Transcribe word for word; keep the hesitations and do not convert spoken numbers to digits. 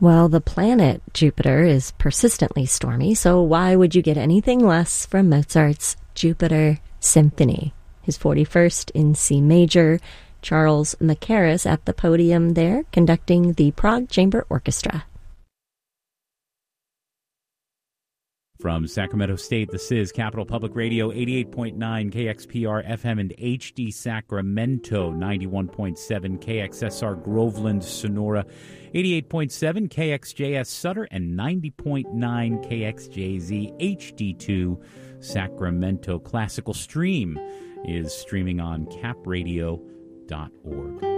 Well, the planet Jupiter is persistently stormy, so why would you get anything less from Mozart's Jupiter Symphony, his forty-first in C major? Charles Mackerras at the podium there, conducting the Prague Chamber Orchestra. From Sacramento State, this is Capital Public Radio, eighty-eight point nine K X P R F M and H D Sacramento, ninety-one point seven K X S R Groveland, Sonora, eighty-eight point seven K X J S Sutter, and ninety point nine K X J Z H D two Sacramento. Classical Stream is streaming on cap radio dot org.